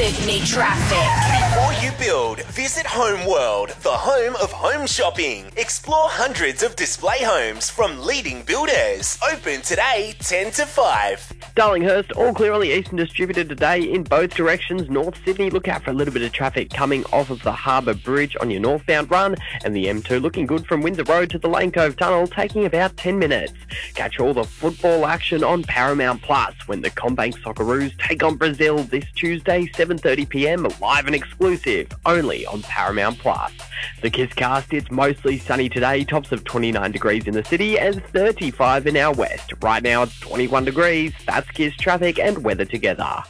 Sydney traffic. Before you build, visit Home World, the home of home shopping. Explore hundreds of display homes from leading builders. Open today, 10 to 5. Darlinghurst, all clear on the Eastern Distributor today in both directions. North Sydney, look out for a little bit of traffic coming off of the Harbour Bridge on your northbound run, and the M2 looking good from Windsor Road to the Lane Cove Tunnel, taking about 10 minutes. Catch all the football action on Paramount Plus when the CommBank Socceroos take on Brazil this Tuesday, 7:30pm, live and exclusive, only on Paramount Plus. The Kiss Cast, it's mostly sunny today, tops of 29 degrees in the city and 35 in our west. Right now it's 21 degrees. That's Kiss traffic and weather together.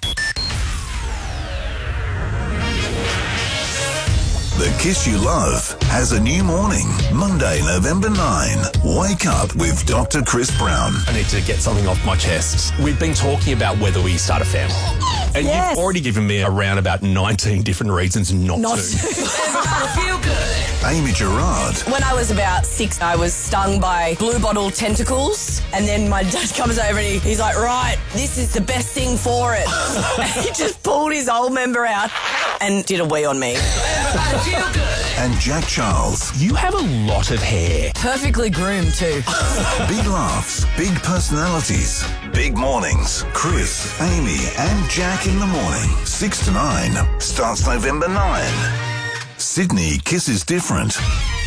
The Kiss You Love has a new morning. Monday, November 9. Wake up with Dr. Chris Brown. I need to get something off my chest. We've been talking about whether we start a family. And Yes. you've already given me around about 19 different reasons not to. Feel good. Amy Gerard. When I was about 6, I was stung by blue bottle tentacles, and then my dad comes over and he's like, right, this is the best thing for it. And he just pulled his old member out and did a wee on me. Feel good. And Jack Charles. You have a lot of hair. Perfectly groomed too. Big laughs, big personalities, big mornings. Chris, Amy and Jack in the morning. 6 to 9. Starts November 9. Sydney Kiss is different.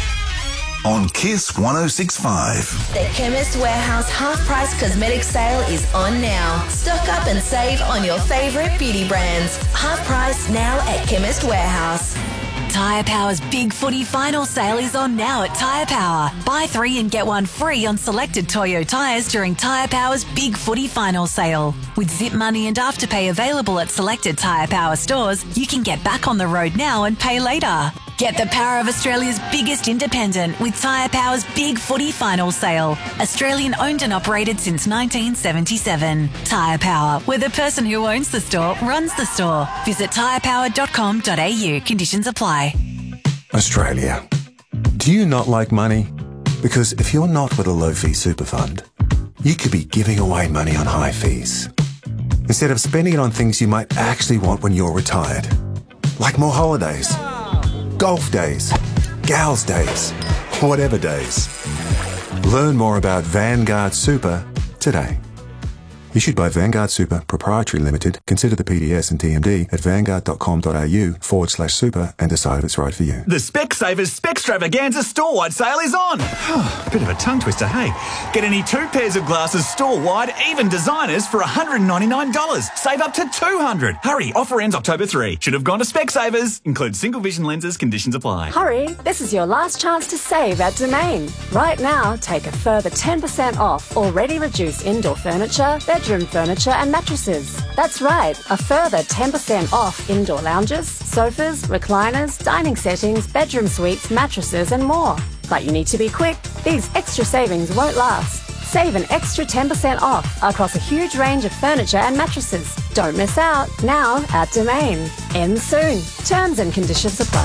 On Kiss 106.5. The Chemist Warehouse half-price cosmetic sale is on now. Stock up and save on your favourite beauty brands. Half price now at Chemist Warehouse. Tyre Power's Big Footy Final Sale is on now at Tyre Power. Buy 3 and get 1 free on selected Toyo tyres during Tyre Power's Big Footy Final Sale. With Zip Money and Afterpay available at selected Tyre Power stores, you can get back on the road now and pay later. Get the power of Australia's biggest independent with Tyre Power's Big Footy Final Sale. Australian owned and operated since 1977. Tyre Power, where the person who owns the store runs the store. Visit tyrepower.com.au. Conditions apply. Australia. Do you not like money? Because if you're not with a low-fee super fund, you could be giving away money on high fees, instead of spending it on things you might actually want when you're retired. Like more holidays, golf days, gals days, whatever days. Learn more about Vanguard Super today. Issued by Vanguard Super Proprietary Limited. Consider the PDS and TMD at vanguard.com.au/super and decide if it's right for you. The Specsavers Spextravaganza store-wide sale is on. Bit of a tongue twister, hey? Get any 2 pairs of glasses store-wide, even designers, for $199. Save up to $200. Hurry, offer ends October 3. Should have gone to Specsavers. Includes single vision lenses, conditions apply. Hurry, this is your last chance to save at Domain. Right now, take a further 10% off already reduced indoor furniture, bedroom furniture and mattresses. That's right, a further 10% off indoor lounges, sofas, recliners, dining settings, bedroom suites, mattresses and more. But you need to be quick. These extra savings won't last. Save an extra 10% off across a huge range of furniture and mattresses. Don't miss out. Now at Domain. Ends soon. Terms and conditions apply.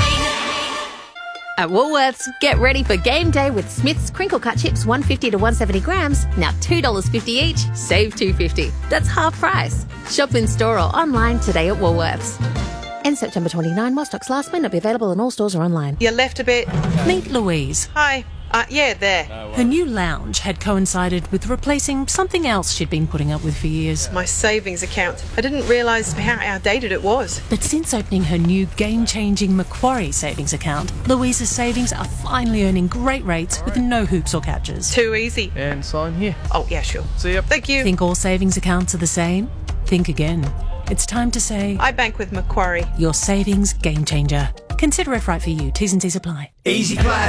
At Woolworths, get ready for game day with Smith's crinkle cut chips, 150 to 170 grams, now $2.50 each, save $2.50. That's half price. Shop in store or online today at Woolworths. End September 29, while stocks last, may not be available in all stores or online. You left a bit. Meet Louise. Hi. Yeah, there. Her new lounge had coincided with replacing something else she'd been putting up with for years. My savings account. I didn't realise how outdated it was. But since opening her new game-changing Macquarie savings account, Louise's savings are finally earning great rates with no hoops or catches. Too easy. And sign here. Oh, yeah, sure. See ya. Thank you. Think all savings accounts are the same? Think again. It's time to say, I bank with Macquarie. Your savings game changer. Consider if right for you. T's and C's apply. Easy play.